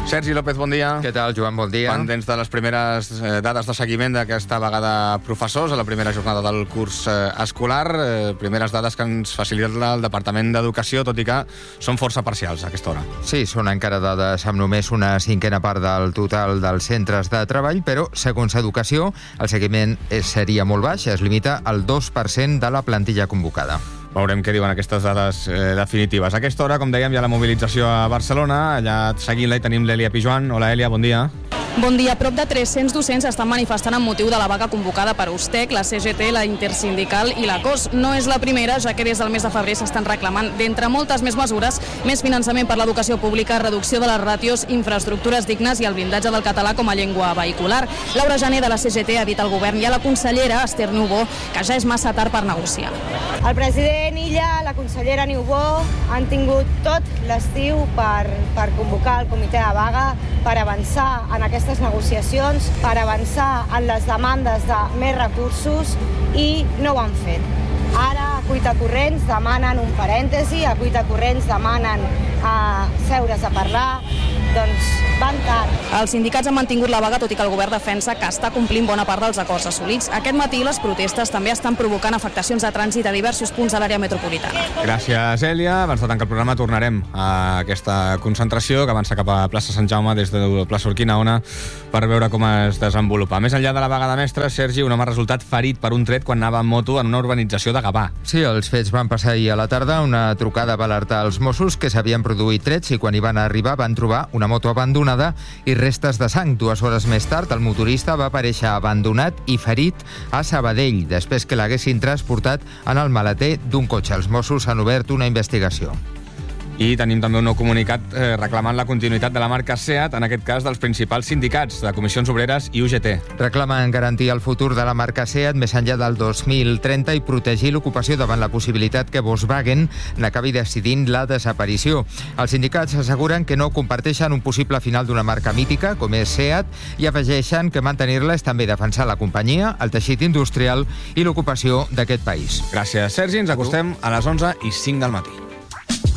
Sergi López, bon dia. Què tal, Joan? Bon dia. Pendents de les primeres dades de seguiment d'aquesta vegada professors a la primera jornada del curs escolar. Primeres dades que ens facilita el Departament d'Educació, tot i que són força parcials a aquesta hora. Sí, són encara dades amb només una cinquena part del total dels centres de treball, però, segons Educació, el seguiment seria molt baix, es limita al 2% de la plantilla convocada. Veurem què diuen aquestes dades definitives. A aquesta hora, com dèiem, hi ha la mobilització a Barcelona. Allà seguint-la hi tenim l'Èlia Pijuan. Hola, Èlia, bon dia. Bon dia. Prop de 300 docents estan manifestant amb motiu de la vaga convocada per USTEC, la CGT, la Intersindical i la COS. No és la primera, ja que des del mes de febrer s'estan reclamant, d'entre moltes més mesures, més finançament per l'educació pública, reducció de les ràtios, infraestructures dignes i el blindatge del català com a llengua vehicular. Laura Jané, de la CGT, ha dit al govern i a la consellera, Esther Niubó, que ja és massa tard per negociar. El president Illa, la consellera Niubó, han tingut tot l'estiu per convocar el comitè de vaga, per avançar en aquestes negociacions, per avançar en les demandes de més recursos i no ho han fet. Ara, a cuitacorrents, demanen un parèntesi, a cuitacorrents demanen seure's a parlar, doncs van tard. Els sindicats han mantingut la vaga, tot i que el govern defensa que està complint bona part dels acords assolits. Aquest matí les protestes també estan provocant afectacions de trànsit a diversos punts de l'àrea metropolitana. Gràcies, Èlia. Abans de tancar el programa tornarem a aquesta concentració que avança cap a plaça Sant Jaume des de la plaça Urquinaona per veure com es desenvolupa. Més enllà de la vaga de mestres, Sergi, un home ha resultat ferit per un tret quan anava en moto en una urbanització de Gavà. Sí, els fets van passar ahir a la tarda. Una trucada va alertar els Mossos que s'havien produït trets i quan hi van arribar van trobar una moto abandonada i restes de sang. 2 hores més tard, el motorista va aparèixer abandonat i ferit a Sabadell, després que l'haguessin transportat en el maleter d'un cotxe. Els Mossos han obert una investigació. I tenim també un nou comunicat reclamant la continuïtat de la marca SEAT, en aquest cas dels principals sindicats de Comissions Obreres i UGT. Reclamen garantir el futur de la marca SEAT més enllà del 2030 i protegir l'ocupació davant la possibilitat que Volkswagen n'acabi decidint la desaparició. Els sindicats asseguren que no comparteixen un possible final d'una marca mítica, com és SEAT, i afegeixen que mantenir-la és també defensar la companyia, el teixit industrial i l'ocupació d'aquest país. Gràcies, Sergi. Ens acostem a les 11:05 del matí.